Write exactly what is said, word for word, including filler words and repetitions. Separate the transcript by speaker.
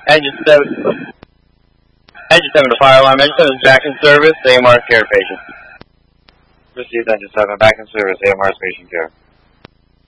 Speaker 1: Engine seven. Engine seven to fire alarm. Engine seven is back in service. A M R care patient. Received engine seven back in service. A M R patient care.